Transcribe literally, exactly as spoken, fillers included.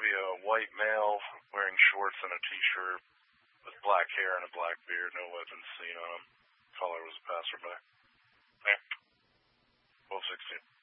to be a white male wearing shorts and a t-shirt with black hair and a black beard, no weapons seen on him. Caller was a passerby. Okay. twelve sixteen.